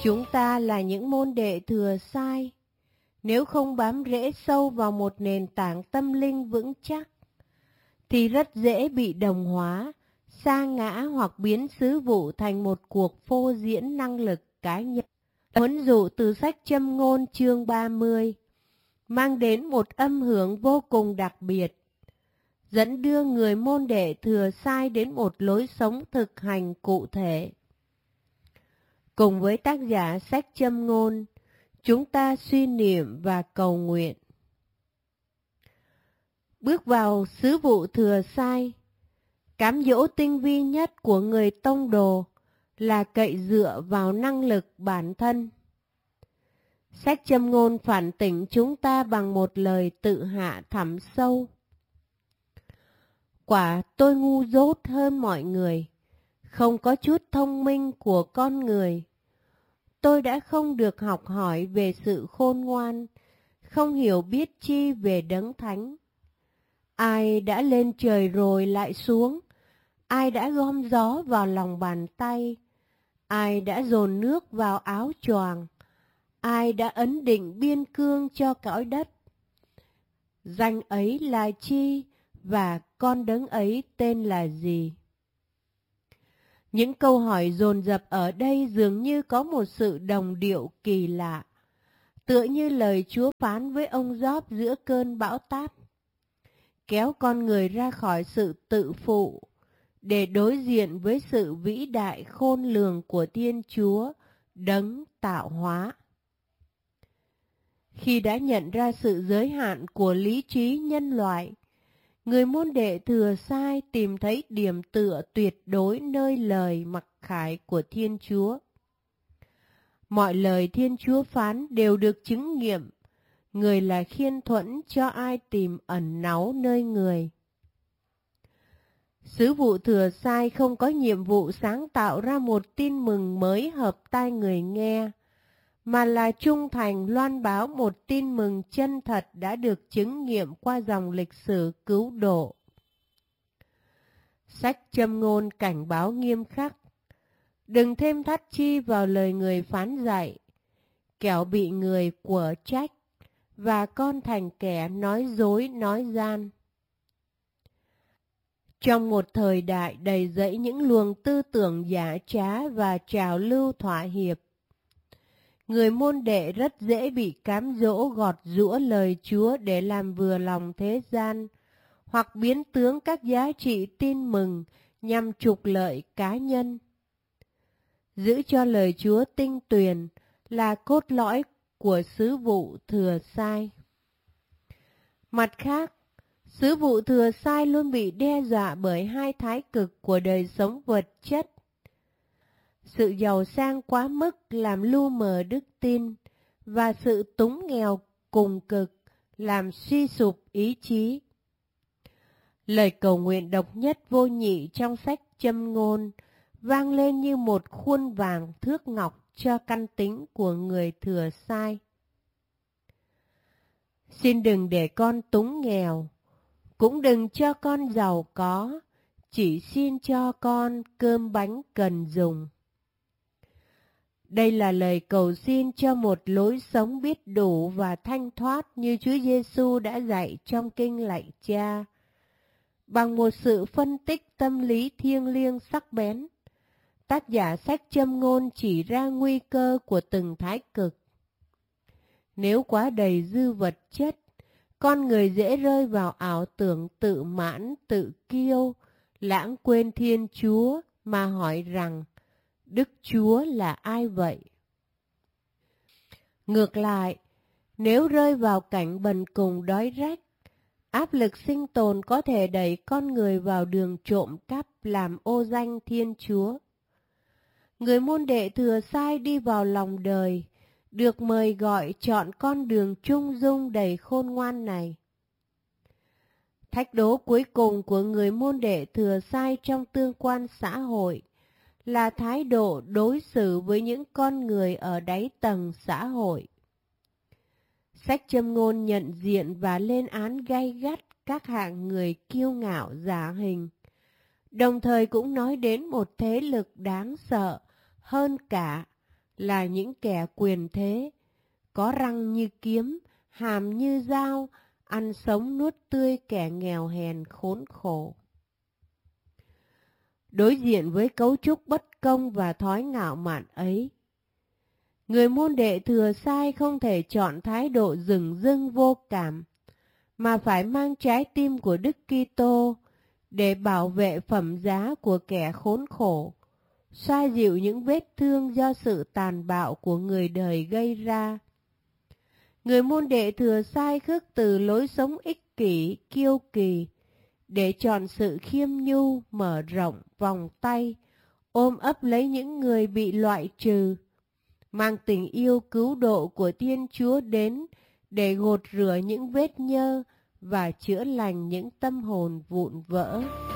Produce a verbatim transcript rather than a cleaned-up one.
Chúng ta là những môn đệ thừa sai. Nếu không bám rễ sâu vào một nền tảng tâm linh vững chắc, thì rất dễ bị đồng hóa, sa ngã hoặc biến sứ vụ thành một cuộc phô diễn năng lực cá nhân. Huấn dụ từ sách Châm ngôn chương ba mươi mang đến một âm hưởng vô cùng đặc biệt, dẫn đưa người môn đệ thừa sai đến một lối sống thực hành cụ thể. Cùng với tác giả sách Châm ngôn, chúng ta suy niệm và cầu nguyện. Bước vào sứ vụ thừa sai, cám dỗ tinh vi nhất của người tông đồ là cậy dựa vào năng lực bản thân. Sách Châm ngôn phản tỉnh chúng ta bằng một lời tự hạ thẳm sâu. Quả tôi ngu dốt hơn mọi người, không có chút thông minh của con người. Tôi đã không được học hỏi về sự khôn ngoan, không hiểu biết chi về đấng thánh. Ai đã lên trời rồi lại xuống, ai đã gom gió vào lòng bàn tay, ai đã dồn nước vào áo choàng, ai đã ấn định biên cương cho cõi đất. Danh ấy là chi và con đấng ấy tên là gì? Những câu hỏi dồn dập ở đây dường như có một sự đồng điệu kỳ lạ, tựa như lời Chúa phán với ông Gióp giữa cơn bão táp, kéo con người ra khỏi sự tự phụ để đối diện với sự vĩ đại khôn lường của Thiên Chúa, đấng tạo hóa. Khi đã nhận ra sự giới hạn của lý trí nhân loại, người môn đệ thừa sai tìm thấy điểm tựa tuyệt đối nơi lời mặc khải của Thiên Chúa. Mọi lời Thiên Chúa phán đều được chứng nghiệm, người là khiên thuẫn cho ai tìm ẩn náu nơi người. Sứ vụ thừa sai không có nhiệm vụ sáng tạo ra một tin mừng mới hợp tai người nghe, mà là trung thành loan báo một tin mừng chân thật đã được chứng nghiệm qua dòng lịch sử cứu độ. Sách Châm ngôn cảnh báo nghiêm khắc, đừng thêm thắt chi vào lời người phán dạy, kẻo bị người quở trách, và con thành kẻ nói dối nói gian. Trong một thời đại đầy dẫy những luồng tư tưởng giả trá và trào lưu thỏa hiệp, người môn đệ rất dễ bị cám dỗ gọt giũa lời Chúa để làm vừa lòng thế gian, hoặc biến tướng các giá trị tin mừng nhằm trục lợi cá nhân. Giữ cho lời Chúa tinh tuyền là cốt lõi của sứ vụ thừa sai. Mặt khác, sứ vụ thừa sai luôn bị đe dọa bởi hai thái cực của đời sống vật chất. Sự giàu sang quá mức làm lu mờ đức tin, và sự túng nghèo cùng cực làm suy sụp ý chí. Lời cầu nguyện độc nhất vô nhị trong sách Châm ngôn vang lên như một khuôn vàng thước ngọc cho căn tính của người thừa sai. Xin đừng để con túng nghèo, cũng đừng cho con giàu có, chỉ xin cho con cơm bánh cần dùng. Đây là lời cầu xin cho một lối sống biết đủ và thanh thoát như Chúa Giêsu đã dạy trong kinh lạy Cha. Bằng một sự phân tích tâm lý thiêng liêng sắc bén, tác giả sách Châm ngôn chỉ ra nguy cơ của từng thái cực. Nếu quá đầy dư vật chất, con người dễ rơi vào ảo tưởng tự mãn, tự kiêu, lãng quên Thiên Chúa mà hỏi rằng, Đức Chúa là ai vậy? Ngược lại, nếu rơi vào cảnh bần cùng đói rách, áp lực sinh tồn có thể đẩy con người vào đường trộm cắp làm ô danh Thiên Chúa. Người môn đệ thừa sai đi vào lòng đời, được mời gọi chọn con đường trung dung đầy khôn ngoan này. Thách đố cuối cùng của người môn đệ thừa sai trong tương quan xã hội là thái độ đối xử với những con người ở đáy tầng xã hội. Sách Châm ngôn nhận diện và lên án gay gắt các hạng người kiêu ngạo giả hình, đồng thời cũng nói đến một thế lực đáng sợ hơn cả là những kẻ quyền thế, có răng như kiếm, hàm như dao, ăn sống nuốt tươi kẻ nghèo hèn khốn khổ. Đối diện với cấu trúc bất công và thói ngạo mạn ấy, người môn đệ Thừa Sai không thể chọn thái độ dửng dưng vô cảm, mà phải mang trái tim của Đức Kitô để bảo vệ phẩm giá của kẻ khốn khổ, xoa dịu những vết thương do sự tàn bạo của người đời gây ra. Người môn đệ Thừa Sai khước từ lối sống ích kỷ, kiêu kỳ, để chọn sự khiêm nhu, mở rộng vòng tay, ôm ấp lấy những người bị loại trừ, mang tình yêu cứu độ của Thiên Chúa đến để gột rửa những vết nhơ và chữa lành những tâm hồn vụn vỡ.